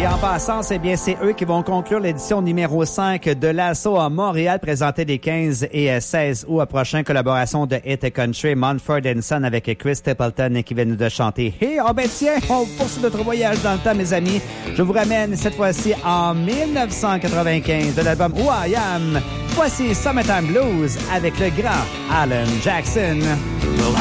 en passant, c'est eux qui vont conclure l'édition numéro 5 de l'Assaut à Montréal, présentée les 15 et 16 août prochain. Collaboration de Hit Country, Mumford & Son avec Chris Stapleton qui viennent de chanter. Et tiens, on poursuit notre voyage dans le temps, mes amis. Je vous ramène cette fois-ci en 1995 de l'album Who I Am. Voici Summertime Blues avec le grand Alan Jackson.